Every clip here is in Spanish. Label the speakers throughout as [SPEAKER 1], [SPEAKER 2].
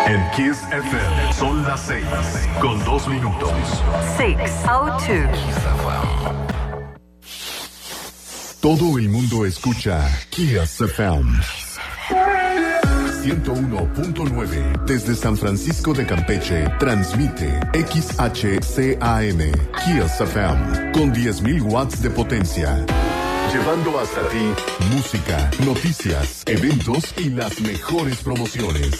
[SPEAKER 1] En Kiss FM son las 6:02.
[SPEAKER 2] 6:02.
[SPEAKER 1] Todo el mundo escucha Kiss FM 101.9 desde San Francisco de Campeche. Transmite XHCAM Kiss FM con 10,000 watts de potencia, llevando hasta ti música, noticias, eventos y las mejores promociones.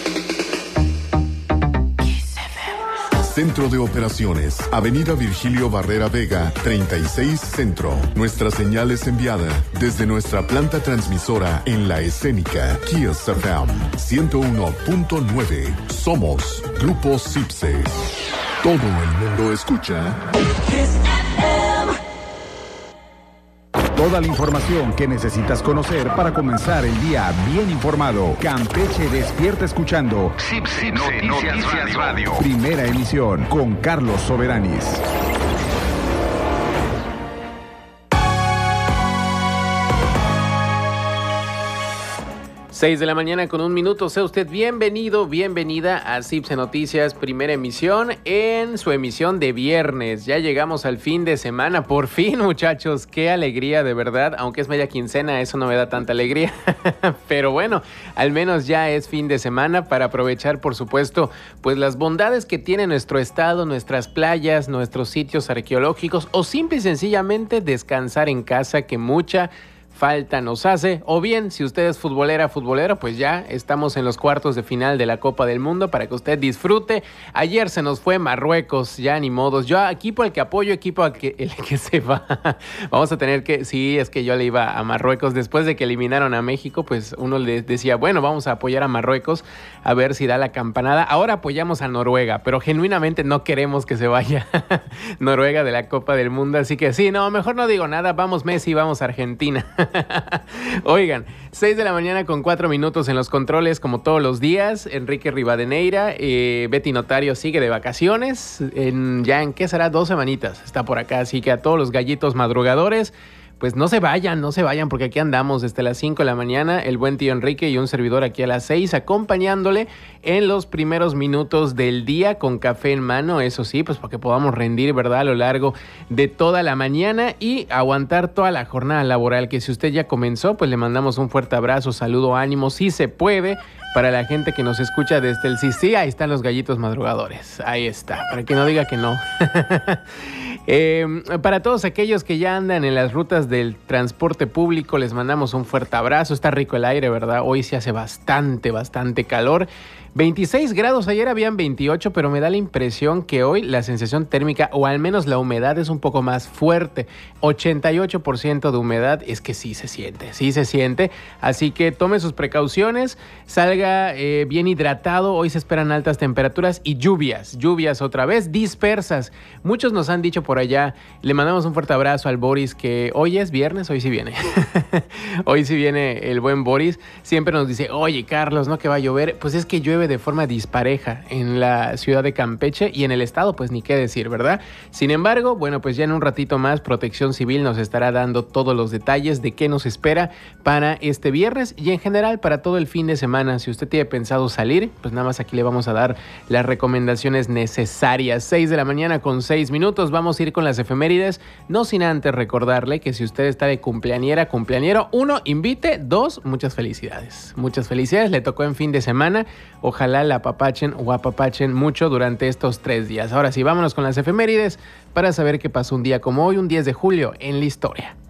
[SPEAKER 1] Centro de Operaciones, Avenida Virgilio Barrera Vega, 36 Centro. Nuestra señal es enviada desde nuestra planta transmisora en La Escénica, Kiss FM 101.9. Somos Grupo Cipse. Todo el mundo escucha Kiss FM.
[SPEAKER 3] Toda la información que necesitas conocer para comenzar el día bien informado. Campeche despierta escuchando
[SPEAKER 4] Cipse Noticias Radio.
[SPEAKER 3] Primera emisión con Carlos Soberanis.
[SPEAKER 5] 6 de la mañana con 1 minuto. Sea usted bienvenido, bienvenida a Cipse Noticias, primera emisión, en su emisión de viernes. Ya llegamos al fin de semana, por fin, muchachos. Qué alegría, de verdad. Aunque es media quincena, eso no me da tanta alegría. Pero bueno, al menos ya es fin de semana para aprovechar, por supuesto, pues las bondades que tiene nuestro estado, nuestras playas, nuestros sitios arqueológicos, o simple y sencillamente descansar en casa, que mucha falta nos hace. O bien, si usted es futbolero, pues ya estamos en los cuartos de final de la Copa del Mundo para que usted disfrute. Ayer se nos fue Marruecos, ya ni modos. Yo equipo al que apoyo, equipo al que, el que se va. Vamos a tener que, sí, es que yo le iba a Marruecos después de que eliminaron a México, pues uno le decía, bueno, vamos a apoyar a Marruecos a ver si da la campanada. Ahora apoyamos a Noruega, pero genuinamente no queremos que se vaya Noruega de la Copa del Mundo, así que sí, no, mejor no digo nada. Vamos Messi, vamos Argentina. Oigan, 6 de la mañana con 4 minutos en los controles, como todos los días. Enrique Rivadeneira, Betty Notario sigue de vacaciones, ya en qué será 2 semanitas, está por acá, así que a todos los gallitos madrugadores, pues no se vayan, porque aquí andamos desde las 5 de la mañana, el buen tío Enrique y un servidor aquí a las 6, acompañándole en los primeros minutos del día con café en mano, eso sí, pues para que podamos rendir, ¿verdad?, a lo largo de toda la mañana y aguantar toda la jornada laboral, que si usted ya comenzó, pues le mandamos un fuerte abrazo, saludo, ánimo, si se puede, para la gente que nos escucha desde el sí, ahí están los gallitos madrugadores, ahí está, para que no diga que no. Para todos aquellos que ya andan en las rutas del transporte público, les mandamos un fuerte abrazo. Está rico el aire, ¿verdad? Hoy se hace bastante calor. 26 grados, ayer habían 28, pero me da la impresión que hoy la sensación térmica, o al menos la humedad, es un poco más fuerte. 88% de humedad, es que sí se siente. Así que tome sus precauciones, salga bien hidratado. Hoy se esperan altas temperaturas y lluvias otra vez, dispersas. Muchos nos han dicho por allá, le mandamos un fuerte abrazo al Boris, que hoy es viernes, hoy sí viene. Hoy sí viene el buen Boris. Siempre nos dice, oye Carlos, ¿no que va a llover? Pues es que llueve de forma dispareja en la ciudad de Campeche y en el estado, pues ni qué decir, ¿verdad? Sin embargo, bueno, pues ya en un ratito más Protección Civil nos estará dando todos los detalles de qué nos espera para este viernes y en general para todo el fin de semana. Si usted tiene pensado salir, pues nada más aquí le vamos a dar las recomendaciones necesarias. 6 de la mañana con 6 minutos, vamos a ir con las efemérides, no sin antes recordarle que si usted está de cumpleañero, 1, invite, 2, muchas felicidades, le tocó en fin de semana. Ojalá la apapachen o apapachen mucho durante estos 3 días. Ahora sí, vámonos con las efemérides para saber qué pasó un día como hoy, un 10 de julio en la historia.